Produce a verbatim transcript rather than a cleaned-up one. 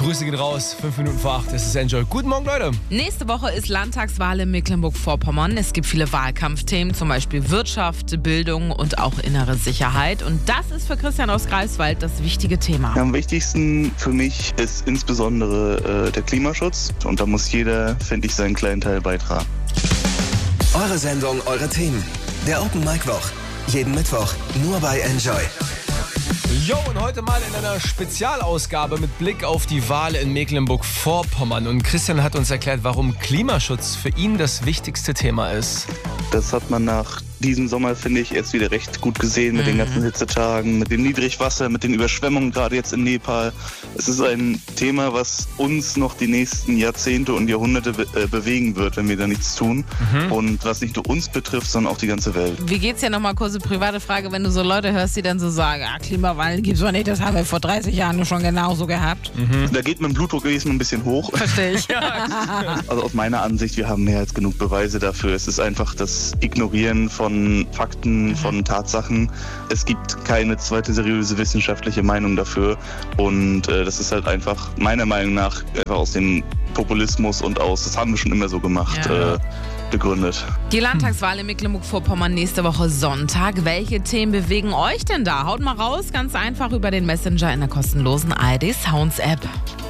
Grüße gehen raus. Fünf Minuten vor acht. Es ist Enjoy. Guten Morgen, Leute. Nächste Woche ist Landtagswahl in Mecklenburg-Vorpommern. Es gibt viele Wahlkampfthemen, zum Beispiel Wirtschaft, Bildung und auch innere Sicherheit. Und das ist für Christian aus Greifswald das wichtige Thema. Am wichtigsten für mich ist insbesondere äh, der Klimaschutz. Und da muss jeder, finde ich, seinen kleinen Teil beitragen. Eure Sendung, eure Themen. Der Open Mic Woch. Jeden Mittwoch nur bei Enjoy. Jo, und heute mal in einer Spezialausgabe mit Blick auf die Wahl in Mecklenburg-Vorpommern. Und Christian hat uns erklärt, warum Klimaschutz für ihn das wichtigste Thema ist. Das hat man nach diesem Sommer, finde ich, erst wieder recht gut gesehen mit mhm. den ganzen Hitzetagen, mit dem Niedrigwasser, mit den Überschwemmungen, gerade jetzt in Nepal. Es ist ein Thema, was uns noch die nächsten Jahrzehnte und Jahrhunderte be- äh, bewegen wird, wenn wir da nichts tun. Mhm. Und was nicht nur uns betrifft, sondern auch die ganze Welt. Wie geht's ja nochmal kurze private Frage, wenn du so Leute hörst, die dann so sagen, ah, Klimawandel gibt's doch nicht, das haben wir vor dreißig Jahren schon genauso gehabt. Mhm. Da geht mein Blutdruck gewesen ein bisschen hoch. Verstehe ich. Also aus meiner Ansicht, wir haben mehr als genug Beweise dafür. Es ist einfach das Ignorieren von Fakten, von Tatsachen. Es gibt keine zweite seriöse wissenschaftliche Meinung dafür. Und äh, das ist halt einfach meiner Meinung nach einfach aus dem Populismus und aus, das haben wir schon immer so gemacht, ja. äh, begründet. Die Landtagswahl in Mecklenburg-Vorpommern nächste Woche Sonntag. Welche Themen bewegen euch denn da? Haut mal raus, ganz einfach über den Messenger in der kostenlosen A R D Sounds App.